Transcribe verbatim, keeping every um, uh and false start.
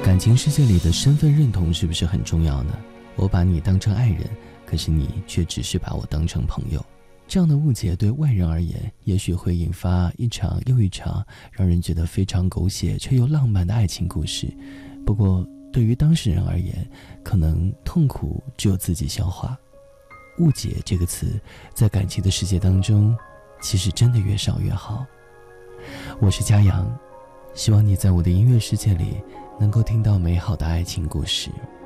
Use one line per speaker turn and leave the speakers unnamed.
感情世界里的身份认同是不是很重要呢？我把你当成爱人，可是你却只是把我当成朋友。这样的误解对外人而言，也许会引发一场又一场让人觉得非常狗血却又浪漫的爱情故事。不过对于当事人而言，可能痛苦只有自己消化。误解这个词在感情的世界当中，其实真的越少越好。我是嘉阳，希望你在我的音乐世界里能够听到美好的爱情故事。